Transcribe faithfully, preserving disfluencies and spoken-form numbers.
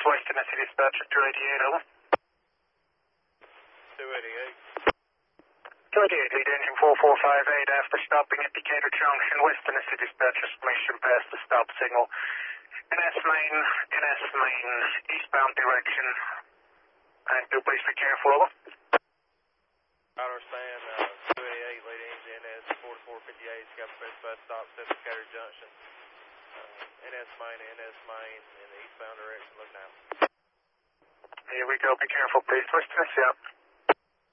West Tennessee Dispatch at two eighty-eight, over. two eighty-eight. two eighty-eight, lead engine four four five eight after stopping at Decatur Junction, West Tennessee Dispatch, information past the stop signal. N S main, N S main, eastbound direction. And do please be careful, over. I understand, uh, two eighty-eight, lead engine N S forty-four fifty-eight, got specified stop at Decatur Junction. Uh, N S main, N S main, in the eastbound direction, look now. Here we go, be careful please, West Tennessee up.